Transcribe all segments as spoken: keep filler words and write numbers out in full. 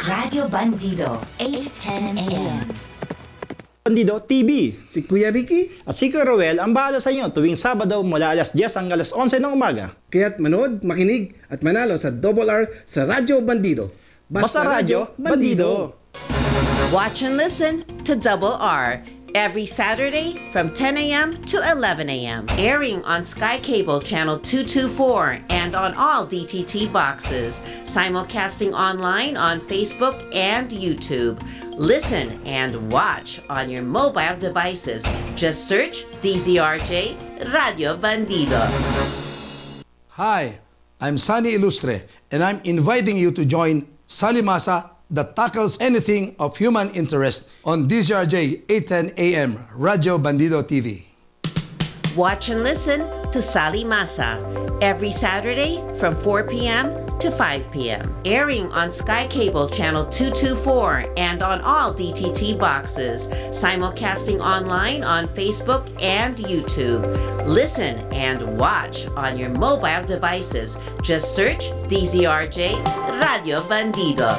Radio Bandido, eight ten a m Bandido T V. Si Kuya Ricky. At si Kuya Roel ang bahala sa inyo tuwing Sabado mula alas diyes hanggang alas onse ng umaga. Kaya't manood, makinig at manalo sa Double R sa Radio Bandido. Basta Radyo, Bandido. Watch and listen to Double R every Saturday from ten a m to eleven a m Airing on Sky Cable Channel two twenty-four and on all D T T boxes. Simulcasting online on Facebook and YouTube. Listen and watch on your mobile devices. Just search D Z R J Radio Bandido. Hi, I'm Sunny Ilustre, and I'm inviting you to join Salimasa that tackles anything of human interest on D Z R J eight ten a m Radio Bandido T V. Watch and listen to Sali Masa every Saturday from four p m to five p m Airing on Sky Cable Channel two twenty-four and on all D T T boxes. Simulcasting online on Facebook and YouTube. Listen and watch on your mobile devices. Just search D Z R J Radio Bandido.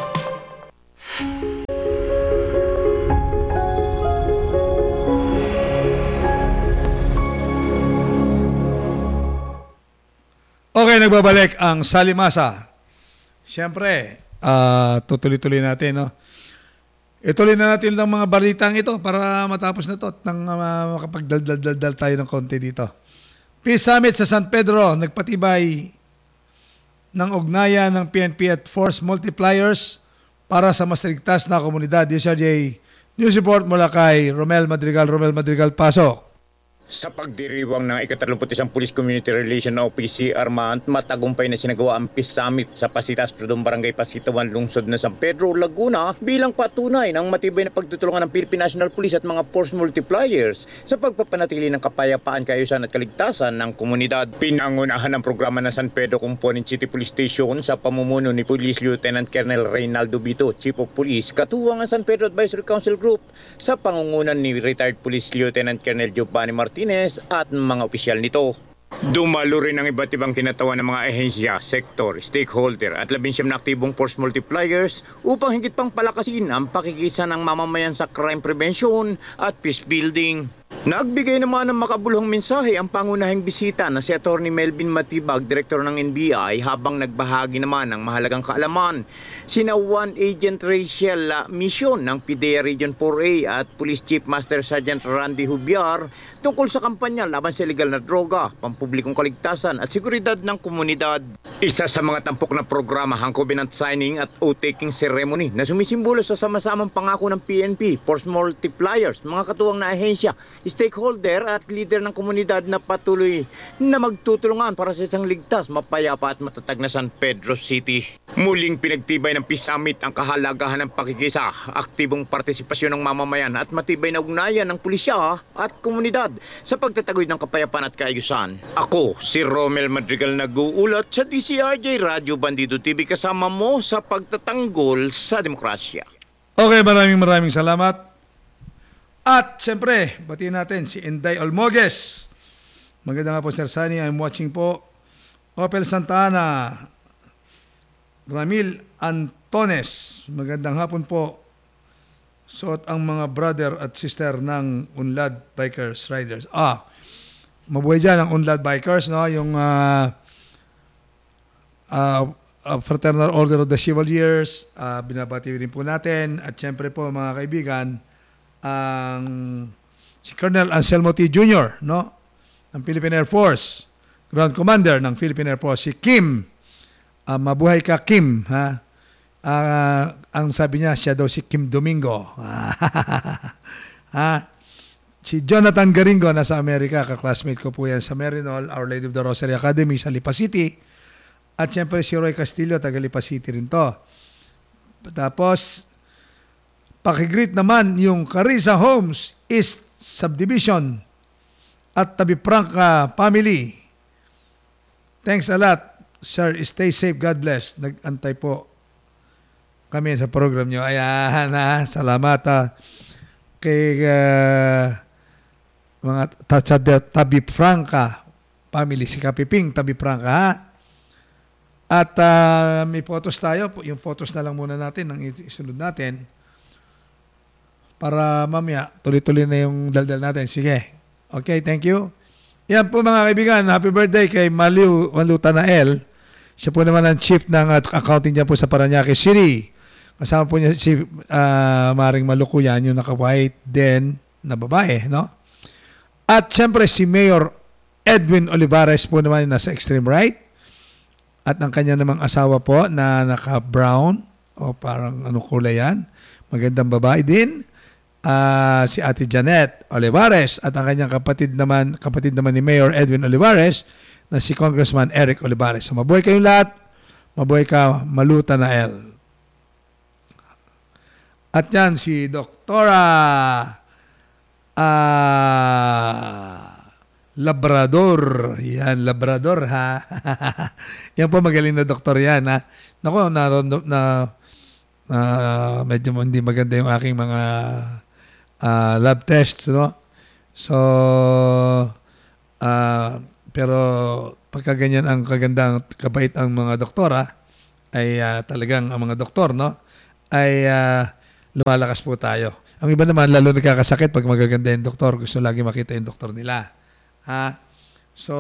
Okay, nagbabalik ang Salimasa. Siyempre, uh, tutuloy-tuloy natin, no? Ituloy na natin lang mga balitang ito para matapos na to at nang uh, makapagdaldal-daldal tayo ng konti dito. Peace Summit sa San Pedro, nagpatibay ng ugnayan ng P N P at Force Multipliers para sa mas ligtas na komunidad. D S R J News Report mula kay Romel Madrigal. Romel Madrigal, pasok. Sa pagdiriwang ng ikatatlumput isang Police Community Relation o P C R Month, matagumpay na sinagawa ang Peace Summit sa Pasitas, Prudong Barangay Pasitawan, lungsod na San Pedro, Laguna bilang patunay ng matibay na pagtutulungan ng Philippine National Police at mga force multipliers sa pagpapanatili ng kapayapaan, kaayusan at kaligtasan ng komunidad. Pinangunahan ang programa ng San Pedro Component City Police Station sa pamumuno ni Police Lieutenant Colonel Reynaldo Bito, Chief of Police, katuwang ang San Pedro Advisory Council Group sa pangungunan ni Retired Police Lieutenant Colonel Giovanni Martinez at mga opisyal nito. Dumalo rin ang iba't ibang kinatawan ng mga ahensya, sektor, stakeholder at labinsyam na aktibong force multipliers upang higit pang palakasin ang pakikisa ng mamamayan sa crime prevention at peace building. Nagbigay naman ng makabuluhang mensahe ang pangunahing bisita na si Attorney Melvin Matibag, Direktor ng N B I, habang nagbahagi naman ng mahalagang kaalaman sina One Agent Rachel Mission ng P D E A Region four A at Police Chief Master Sergeant Randy Hubiar tungkol sa kampanya laban sa illegal na droga, pampublikong kaligtasan at seguridad ng komunidad. Isa sa mga tampok na programa ang covenant signing at oath-taking ceremony na sumisimbolo sa sama-samang pangako ng P N P, force multipliers, mga katuwang na ahensya, stakeholder at leader ng komunidad na patuloy na magtutulungan para sa isang ligtas, mapayapa at matatag na San Pedro City. Muling pinagtibay ng Peace Summit ang kahalagahan ng pakikisa, aktibong partisipasyon ng mamamayan at matibay na ugnayan ng pulisya at komunidad sa pagtataguyod ng kapayapaan at kaayusan. Ako, si Romel Madrigal, nag-uulat sa D C R J Radio Bandido T V, kasama mo sa pagtatanggol sa demokrasya. Okay, maraming maraming salamat. At siyempre, batiin natin si Inday Olmoges. Maganda nga po, Sir Sunny. I'm watching po. Opel Santa Ana. Ramil Antones. Magandang hapon po. Suot ang mga brother at sister ng Unlad Bikers Riders. Ah, mabuhay dyan ang Unlad Bikers, no? Yung uh, uh, uh, Fraternal Order of the Chevaliers. Uh, binabati rin po natin. At siyempre po, mga kaibigan, ang si Colonel Anselmo T. Junior, no? Ng Philippine Air Force, Ground Commander ng Philippine Air Force, si Kim. Uh, mabuhay ka, Kim, ha? Uh, ang sabi niya, siya daw si Kim Domingo. Ha? Si Jonathan Garingo, nasa Amerika, ka-classmate ko po yan sa Merinol, Our Lady of the Rosary Academy sa Lipa City. At siyempre si Roy Castillo, taga Lipa City rin to. Tapos, pakigreet naman yung Carissa Homes East Subdivision at Tabipranca family. Thanks a lot, sir. Stay safe. God bless. Nag-antay po kami sa program nyo. Ayan, ha. Salamat, ha. Kay uh, mga Tabipranca family. Si Kapiping Tabipranca, ha. At ah, may photos tayo. Yung photos na lang muna natin ang isunod natin. Para mamaya, tuloy-tuloy na yung daldal natin. Sige. Okay, thank you. Yan po mga kaibigan. Happy birthday kay Maliw Malutanael. Siya po naman ang chief ng uh, accounting dyan po sa Parañaque City. Kasama po niya si uh, Maring Maluco yan, yung naka-white din na babae, no? At siyempre si Mayor Edwin Olivares po naman nasa extreme right. At ang kanya namang asawa po na naka-brown o parang ano kulay yan. Magandang babae din. Uh, si Ate Janet Olivares at ang kanyang kapatid naman kapatid naman ni Mayor Edwin Olivares na si Congressman Eric Olivares. So mabuhay kayong lahat. Mabuhay ka, Malutanael. At yan si Doktora uh, Labrador. Yan, Labrador ha. Yan po magaling na doktor yan ha. Naku, na, na uh, medyo hindi maganda yung aking mga uh, lab tests, no? So, uh, pero pagka ganyan ang kagandang kabait ang mga doktora, ay uh, talagang ang mga doktor, no? Ay uh, lumalakas po tayo. Ang iba naman, lalo nagkakasakit pag magaganda yung doktor. Gusto lagi makita yung doktor nila. Ha? So,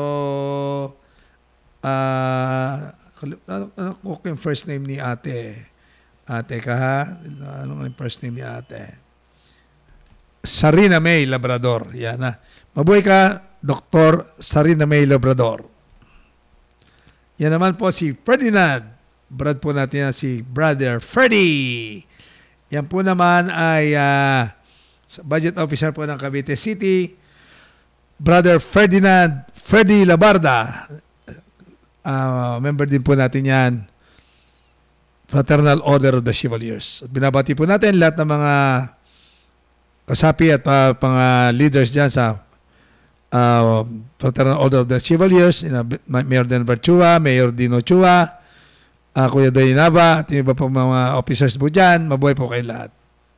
uh, ano, ano yung first name ni ate? Ate ka ha? Ano yung first name ni ate? Sarina May Labrador. Yan ha. Mabuhay ka, Doktor Sarina May Labrador. Yan naman po si Ferdinand. Brad po natin yan, si Brother Freddy. Yan po naman ay uh, budget officer po ng Cavite City. Brother Ferdinand Freddy Labarda. Uh, member din po natin yan. Fraternal Order of the Chevaliers. At binabati po natin lahat ng mga kasapi at uh, mga leaders dyan sa uh, Fraternal Order of the Chevaliers. You know, Mayor Denver Chua, Mayor Dino Chua, uh, Kuya Doy Nava, at yung iba po mga officers po dyan. Mabuhay po kayong lahat.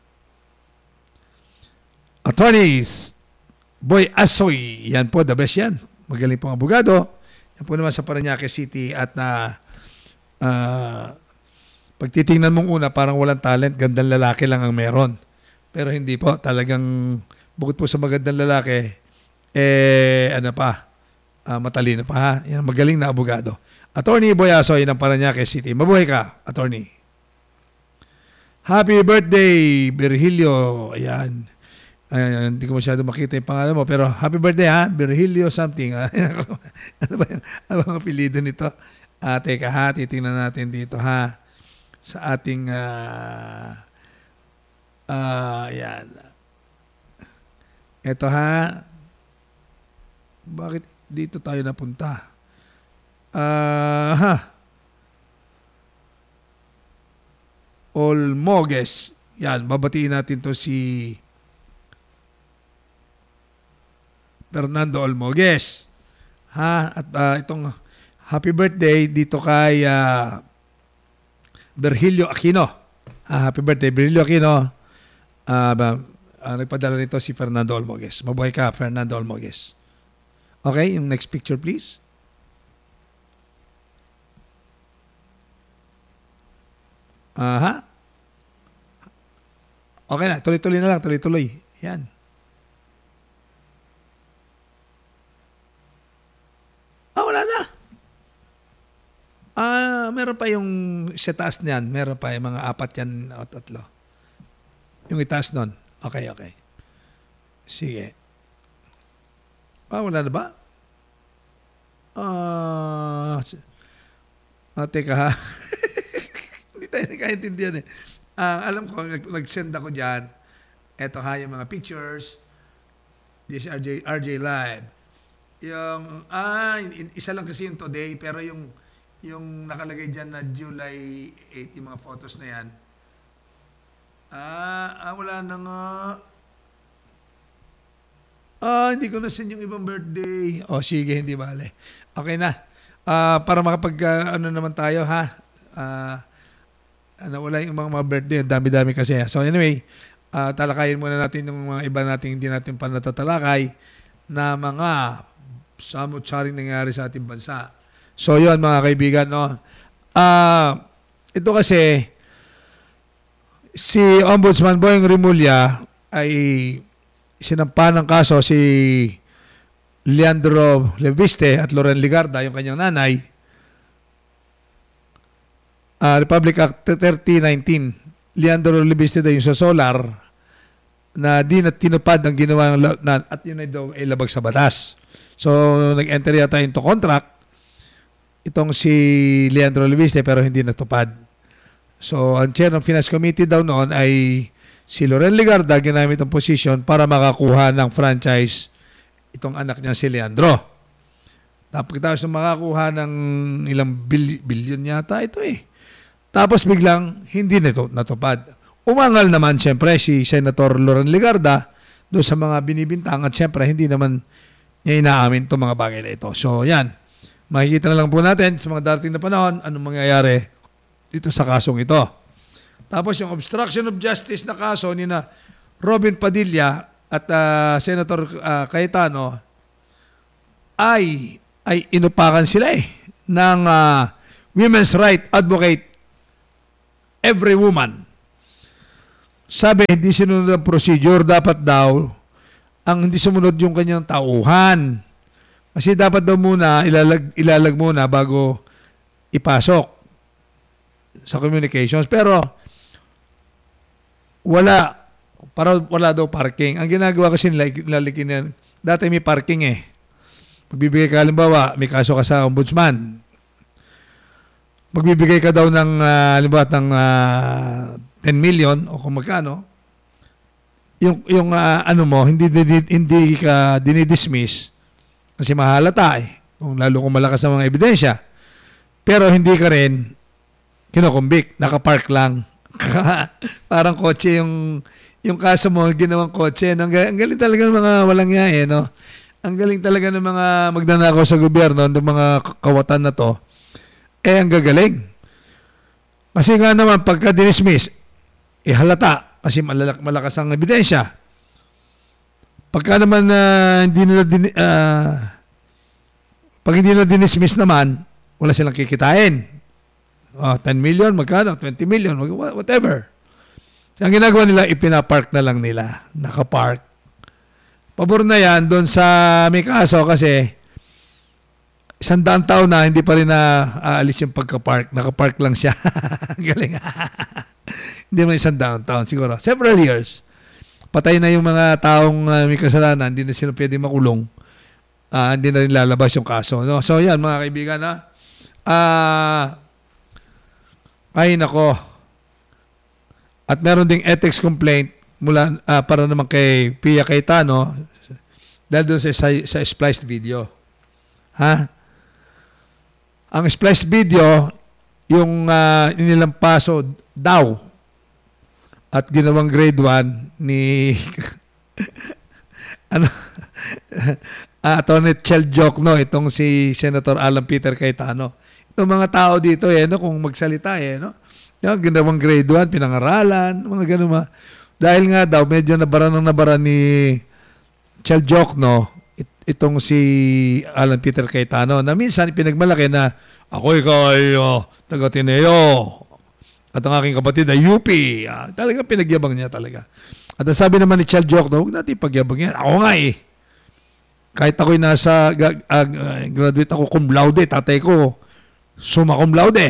Attorneys, Boy Asoy, yan po, the best yan. Magaling pong abogado. Yan po naman sa Parañaque City at na uh, pag titingnan mong una, parang walang talent, gandang lalaki lang ang meron. Pero hindi po, talagang bukod po sa magandang lalaki, eh, ano pa, uh, matalino pa ha. Yan, magaling na abogado. Attorney Boy Asoy ng Parañaque City. Mabuhay ka, attorney. Happy birthday, Virgilio. Ayan. Uh, hindi ko masyado makita yung pangalan mo, pero happy birthday ha, Virgilio something. Ano ba yung, ano ba ang apelido nito? Uh, teka ha, titingnan natin dito ha. Sa ating uh, uh, yan. Ito ha. Bakit dito tayo napunta? Uh, ha. Olmoges. Yan, babatiin natin to si Fernando Olmoges. Ha? At uh, itong happy birthday dito kay uh, Virgilio Aquino. Ah, happy birthday, Virgilio Aquino. Uh, uh, nagpadala nito si Fernando Olmoges. Mabuhay ka, Fernando Olmoges. Okay, yung next picture please. Aha. Okay na, tuloy-tuloy na lang, tuloy-tuloy. Yan. Ah, wala na. Ah, meron pa yung sa taas niyan. Meron pa yung mga apat yan o tatlo. Yung itaas nun. Okay, okay. Sige. Ah, wala na ba? Ah, ah teka ha. Hindi tayo nagkaintindihan eh. Ah, alam ko, nag- nag-send ako dyan. Eto ha, yung mga pictures. This R J, R J Live. Yung, ah, isa lang kasi yung today, pero yung yung nakalagay dyan na July eighth, yung mga photos na yan. Ah, ah wala na nga. Ah, hindi ko na-send yung ibang birthday. O, sige, hindi bale. Okay na. Ah, para makapag, uh, ano naman tayo, ha? Ah, ano, wala yung mga, mga birthday. Dami-dami kasi. So, anyway, uh, talakayin muna natin yung mga iba nating hindi natin pa natatalakay na mga samot-saring nangyari sa ating bansa. So yun mga kaibigan, no? Ah, ito kasi si Ombudsman Boyeng Rimulya ay sinampa ng kaso si Leandro Leviste at Loren Ligarda, yung kanyang nanay. Uh, Republic Act thirty nineteen. Leandro Leviste daw yung sa solar na di na tinupad ang ginawa ng, na, at yun ay daw ay labag sa batas. So, nag-enter yata into contract itong si Leandro Leviste pero hindi natupad. So, ang chair ng Finance Committee daw noon ay si Loren Ligarda, ginamit ang position para makakuha ng franchise itong anak niya si Leandro. Tapos makakuha ng ilang bil- bilyon yata ito eh. Tapos biglang hindi nito natupad. Umangal naman siyempre si Senator Loren Ligarda doon sa mga binibintang at siyempre hindi naman niya inaamin itong mga bagay na ito. So yan, makikita na lang po natin sa mga darating na panahon anong mangyayari dito sa kasong ito. Tapos yung obstruction of justice na kaso ni na Robin Padilla at uh, Senator uh, Cayetano ay ay inupakan sila eh ng uh, women's right advocate every woman. Sabi, hindi sinunod ang procedure. Dapat daw, ang hindi sumunod yung kanyang tauhan. Kasi dapat daw muna, ilalag, ilalag muna bago ipasok sa communications. Pero, wala. Para wala daw parking. Ang ginagawa kasi nila, lalikin yan. Dati may parking eh. Magbibigay ka, halimbawa, may kaso ka sa ombudsman. Magbibigay ka daw ng uh, halimbawa ng uh, ten million o kung magkano, yung yung uh, ano mo hindi hindi, hindi ka dinidismiss kasi mahalata eh, kung lalo kung malakas ang mga ebidensya. Pero hindi ka rin kinokombik, nakapark lang. Parang kotse yung yung kaso mo, ginawang kotse. No? Ang galing talaga ng mga walang yae, no? Ang galing talaga ng mga magnanakaw sa gobyerno, ng mga kawatan na to. Eh, ang gagaling. Kasi nga naman, pagka dinismiss, eh halata, kasi malak- malakas ang ebidensya. Pagka naman uh, hindi nila, din, uh, pag hindi nila dinismiss naman, wala silang kikitain. Oh, ten million, magkano? twenty million, whatever. So, ang ginagawa nila, ipinapark na lang nila. Nakapark. Pabor na yan doon sa may kaso kasi isang daang taon na, hindi pa rin na aalis yung pagka-park. Naka-park lang siya. Galing. Hindi man isang daang taon, siguro. Several years. Patay na yung mga taong uh, may kasalanan. Hindi na sila pwede makulong. Uh, hindi na rin lalabas yung kaso. No? So, yan, mga kaibigan. Ha? Uh, ay, nako. At meron ding ethics complaint mula uh, para naman kay Pia Cayetano dahil doon sa, sa, sa spliced video. Ha? Ang spliced video, yung uh, inilampaso daw at ginawang grade one ni ano uh, Atty. Chel Jokno, itong si Senator Alan Peter Cayetano. Itong mga tao dito, eh, no, kung magsalita, eh, no? Yung ginawang grade one, pinangaralan, mga ganun ma. Dahil nga daw, medyo nabara ng nabara ni Chel Jokno, itong si Alan Peter Cayetano na minsan pinagmalaki na ako ikaw ay uh, taga-Tineo at ang aking kapatid ay U P. Uh, talaga pinagyabang niya talaga. At ang sabi naman ni Chel Jokno, huwag natin pagyabang yan. Ako nga eh. Kahit ako'y nasa uh, uh, graduate ako cum laude, tatay ko summa cum laude.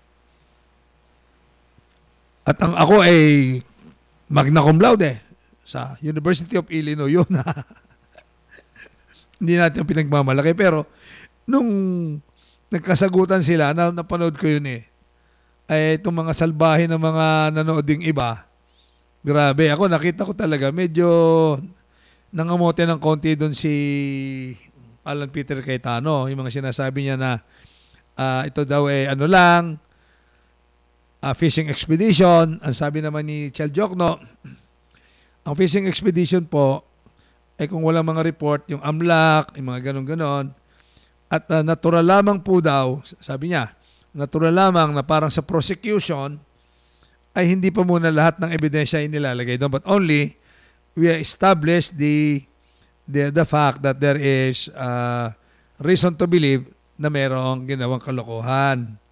At ang ako ay magna cum laude sa University of Illinois. Yun na. Hindi natin pinagmamalaki. Pero, nung nagkasagutan sila, na, napanood ko yun eh, ay itong mga salbahe ng mga nanooding iba, grabe. Ako, nakita ko talaga, medyo nangamote ng konti doon si Alan Peter Cayetano. Yung mga sinasabi niya na, uh, ito daw eh, ano lang, uh, fishing expedition. Ang sabi naman ni Chel Jokno, ang fishing expedition po, eh kung walang mga report, yung AMLAC, yung mga ganon-ganon, at uh, natural lamang po daw, sabi niya, natural lamang na parang sa prosecution, ay hindi pa muna lahat ng ebidensya inilalagay doon, but only we establish the, the, the fact that there is uh, reason to believe na mayroong ginawang kalokohan.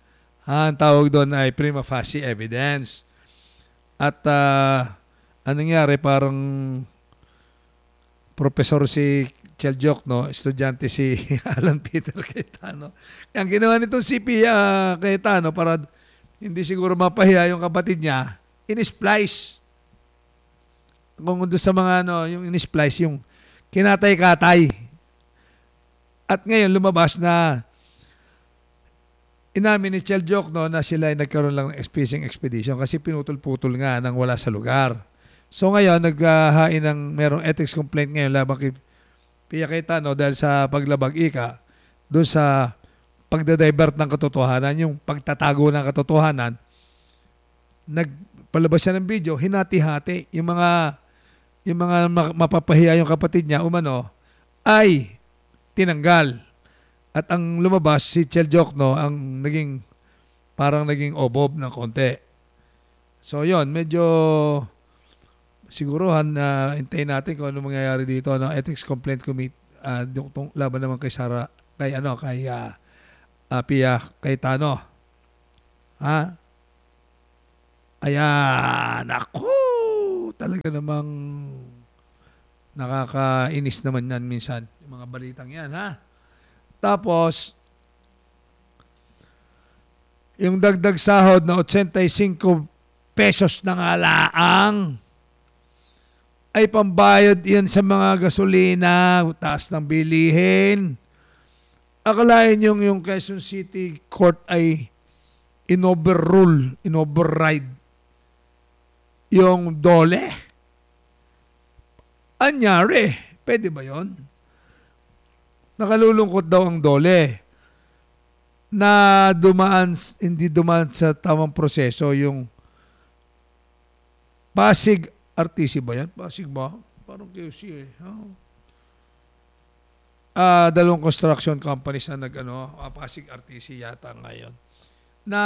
Ha, ang tawag doon ay prima facie evidence. At uh, anong nangyari, parang professor si Cheljok, no? Estudyante si Alan Peter Cayetano. Ang ginawa nitong si Pia Cayetano para hindi siguro mapahiya yung kapatid niya, in-splice. Kung doon sa mga ano, yung in-splice, yung kinatay-katay. At ngayon lumabas na inamin ni Cheljok, no, na sila ay nagkaroon lang ng fishing expedition kasi pinutol-putol nga nang wala sa lugar. So ngayon, naghahain ng merong ethics complaint ngayon laban kay Pia Cayetano dahil sa paglabag ika doon sa pagdadivert ng katotohanan, yung pagtatago ng katotohanan. Nagpalabas siya ng video, hinati-hati yung mga yung mga mapapahiya yung kapatid niya umano ay tinanggal. At ang lumabas si Cheljok, no, ang naging parang naging obob ng konti. So yon, medyo siguruhan na uh, hintayin natin kung ano mangyayari dito ng Ethics Complaint Committee uh, laban naman kay Sara, kay ano, kay uh, uh, Pia Cayetano. Ha? Ayan, ako talaga namang nakakainis naman yan minsan yung mga balitang yan, ha? Tapos yung dagdag sahod na eighty-five pesos na nga laang ay pambayad yan sa mga gasolina, taas ng bilihin. Akalain yung, yung Quezon City Court ay inoverrule, inoverride yung dole. Anyari, pwede ba yon? Nakalulungkot daw ang dole na dumaan, hindi dumaan sa tamang proseso yung Pasig R T C ba yan? Pasig ba? Parang Q C eh. Oh. Uh, dalawang construction companies na nag-ano, uh, Pasig R T C yata ngayon. Na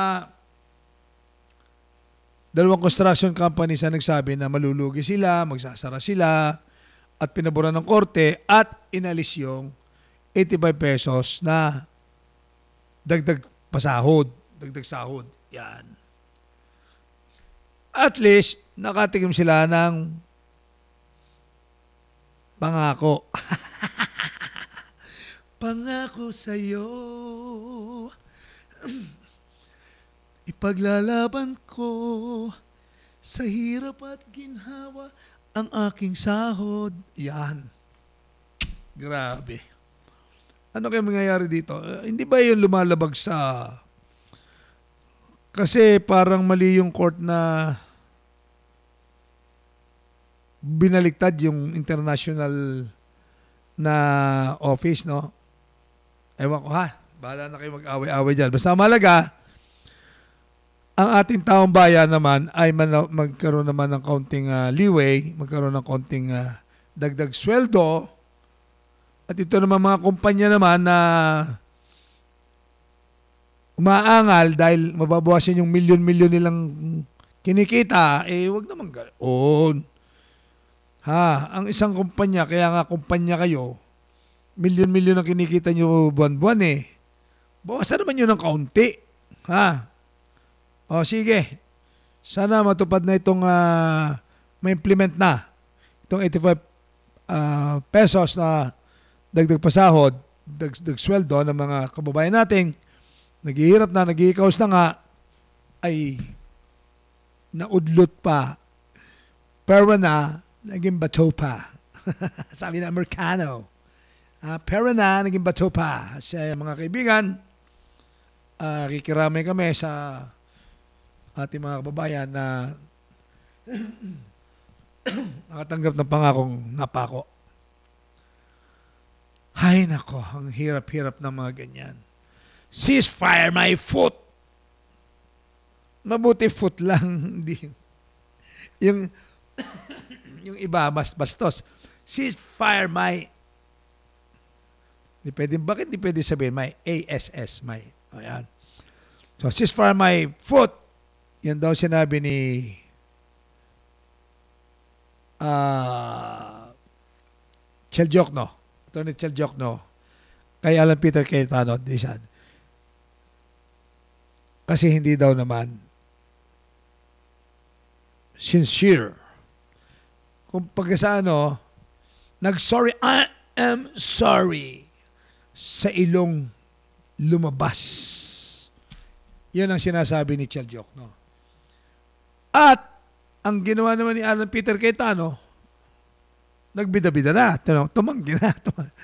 dalawang construction companies na nagsabi na malulugi sila, magsasara sila, at pinaboran ng korte at inalis yung eighty-five pesos na dagdag pasahod, dagdag sahod. Yan. At least, nakatikim sila ng pangako. Pangako sa'yo, ipaglalaban ko sa hirap at ginhawa ang aking sahod. Yan. Grabe. Ano kaya mangyayari dito? Uh, hindi ba yun lumalabag sa... Kasi parang mali yung court na binaliktad yung international na office, no? Ewan ko ha. Bahala na kayo mag-away-away dyan. Basta malaga, ang ating taong bayan naman ay man- magkaroon naman ng kaunting uh, leeway, magkaroon ng kaunting uh, dagdag sweldo. At ito naman mga kumpanya naman na umaangal dahil mababawasan yung milyon-milyon nilang kinikita, eh wag naman ganoon. Ha, ang isang kumpanya, kaya nga kumpanya kayo, milyon-milyon ang kinikita nyo buwan-buwan eh. Bawasan naman yun ng kaunti. Ha? O sige, sana matupad na itong uh, ma-implement na itong eighty-five uh, pesos na dagdag pasahod, dagdag sweldo ng mga kababayan nating naghihirap na, naghihikaos na nga, ay naudlot pa. Pero na, naging bato pa. Sabi na Amerikano. Uh, pero na, naging bato pa. Sa mga kaibigan, uh, kikiramay kami sa ating mga kababayan na nakatanggap ng pangakong napako. Hay nako, ang hirap-hirap ng mga ganyan. Ceasefire my foot. Mabuti foot lang. Hindi. Yung, yung iba, mas bastos. Ceasefire my... Di pwede, bakit di pwede sabihin? My A S S. My, ayan. So, ceasefire my foot. Yan daw sinabi ni uh, Cheljok, no? Attorney Cheljok, no? Kay Alan Peter Cayetano, di sad. Kasi hindi daw naman sincere. Kung pagka sa ano, nag-sorry, I am sorry, sa ilong lumabas. Yun ang sinasabi ni Chel Jokno. At, ang ginawa naman ni Alan Peter Cayetano, nagbida-bida na, tumanggi na.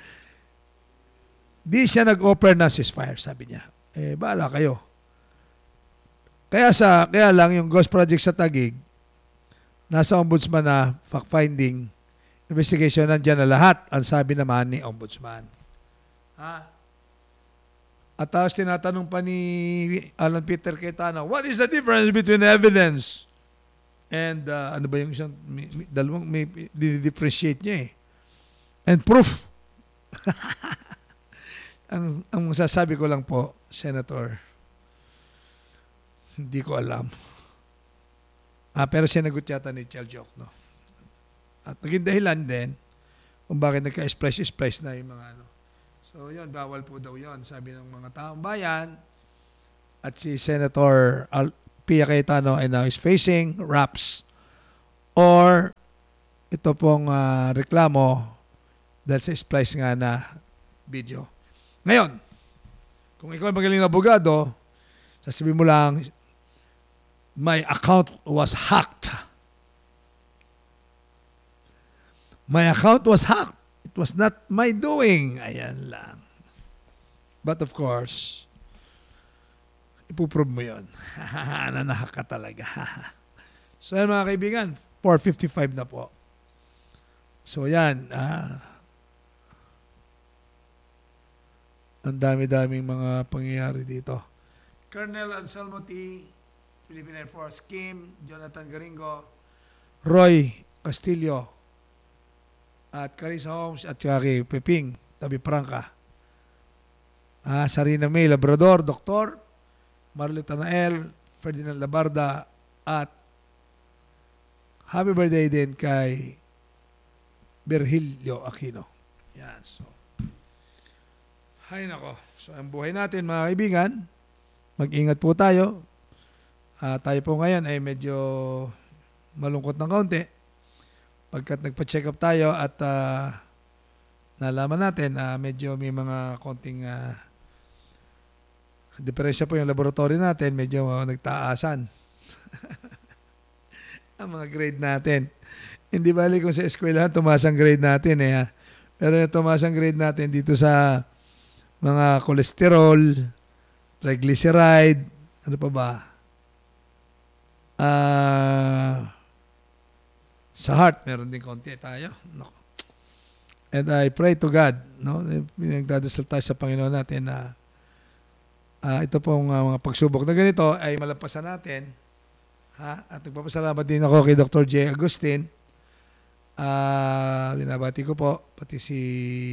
Di siya nag-offer na ceasefire, sabi niya. Eh, bahala kayo. Kaya sa, kaya lang yung Ghost Project sa Taguig, nasa ombudsman na fact-finding, investigation, nandiyan na lahat, ang sabi naman ni ombudsman. Ha? At tapos tinatanong pa ni Alan Peter Cayetano, what is the difference between evidence and, uh, ano ba yung isang, may, may, dalawang, may, differentiate niya eh. And proof. ang, ang masasabi ko lang po, Senator, hindi ko alam. Ah, pero sinagot yata ni Chel Jokno. At naging dahilan din kung bakit nagka-splice-splice na yung mga ano. So yun, bawal po daw yun, sabi ng mga taong bayan. At si Senator Al- Pia Cayetano ay now is facing raps or ito pong uh, reklamo dahil sa splice nga na video. Ngayon, kung ikaw ay magaling na abogado, sasabihin mo lang, my account was hacked. My account was hacked. It was not my doing. Ayan lang. But of course, ipuprove mo yun. Nanahack ka talaga. So yan mga kaibigan, four fifty-five na po. So yan, ah, ang dami-daming mga pangyayari dito. Colonel Anselmo T., Philippine Air Force, Kim, Jonathan Garingo, Roy Castillo, at Carissa Holmes, at saka kay Peping, Tabi Prangka. Ah, Sarina May Labrador, Doktor, Marlo Tanael, Ferdinand Labarda, at happy birthday din kay Virgilio Aquino. Yan, so. Hay nako. So, ang buhay natin, mga kaibigan, mag-ingat po tayo. Uh, tayo po ngayon ay medyo malungkot ng kaunti pagkat nagpa-check up tayo at uh, nalaman natin na uh, medyo may mga konting uh, diferensya po yung laboratory natin, medyo uh, nagtaasan ang mga grade natin. Hindi bali kung sa eskwelahan tumaas ang grade natin eh, ha? Pero tumaas ang grade natin dito sa mga cholesterol, triglyceride, ano pa ba? Uh, sa heart, meron din konti tayo. No. And I pray to God, no? Pinagdadasal tayo sa Panginoon natin na uh, ito pong uh, mga pagsubok na ganito ay malampasan natin. Ha? At nagpapasalamat din ako kay Doctor J. Agustin. Uh, binabati ko po, pati si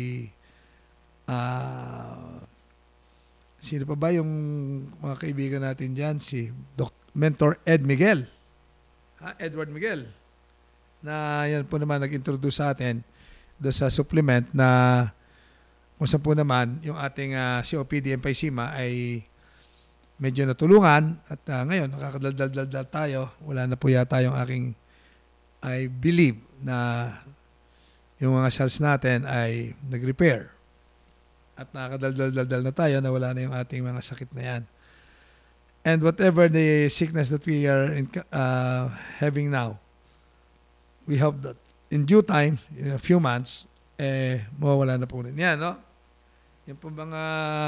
uh, sino pa ba yung mga kaibigan natin dyan? Si Doc Mentor Ed Miguel. Ha? Edward Miguel. Na yan po naman nag-introduce sa atin do sa supplement na kung saan po naman yung ating uh, C O P D emphysema ay medyo natulungan at uh, ngayon nakakadaldal-daldal tayo. Wala na po yata yung aking I believe na yung mga cells natin ay nag-repair. At nakakadaldal-daldal na tayo na wala na yung ating mga sakit na yan. And whatever the sickness that we are in, uh, having now, we hope that in due time, in a few months, eh, mawawala na po rin yan, no? Yung po mga,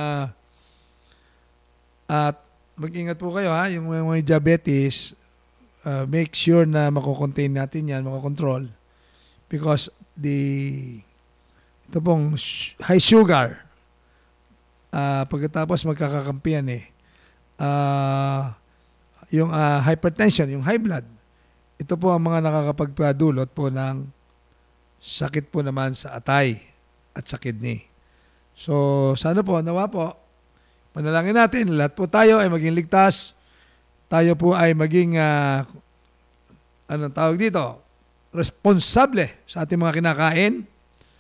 at mag-ingat po kayo, ha? Yung mga diabetes, uh, make sure na mako-contain natin yan, mako-control. Because the, ito pong high sugar, uh, pagkatapos magkakakampihan eh, uh, yung uh, hypertension, yung high blood, ito po ang mga nakakapagpadulot po ng sakit po naman sa atay at sa kidney. So, sana po, nawa po, panalangin natin, lahat po tayo ay maging ligtas, tayo po ay maging, uh, anong tawag dito, responsable sa ating mga kinakain,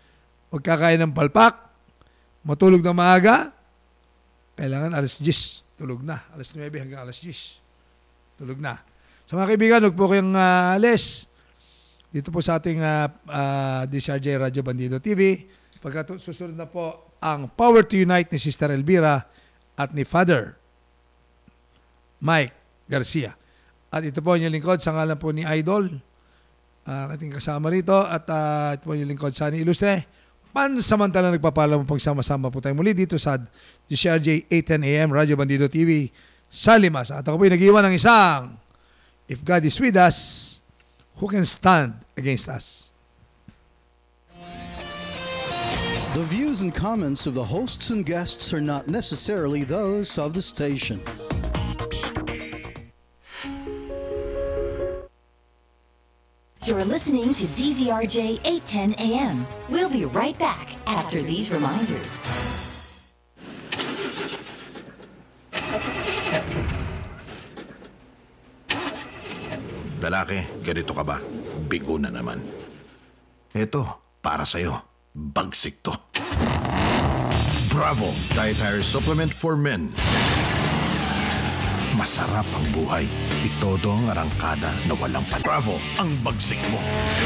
huwag kakain ng palpak, matulog na maaga, kailangan alas diyes tulog na. alas nuwebe hanggang alas diyes. Tulog na. So mga kaibigan, huwag po kayong uh, alis. Dito po sa ating uh, uh, D C R J Radyo Bandido T V. Pagkat susunod na po ang Power to Unite ni Sister Elvira at ni Father Mike Garcia. At ito po yung lingkod sa ngalan po ni Idol. Uh, ating kasama rito. At uh, ito po yung lingkod sa ni Ilustre. Pansamantala nagpapala mo pagsama-sama po tayo muli dito sa D C R J eight ten A M Radyo Bandido T V sa Limasan. At ako po yung nag-iwan ng isang If God is with us, who can stand against us? The views and comments of the hosts and guests are not necessarily those of the station. You're listening to D Z R J eight ten A M. We'll be right back after these reminders. Lalaki, ganito ka ba? Bigo na naman. Eto, para sa'yo. Bagsik to. Bravo! Dietary Supplement for Men. Masarap ang buhay. Itodo ang arangkada na walang pan. Bravo! Ang bagsik mo.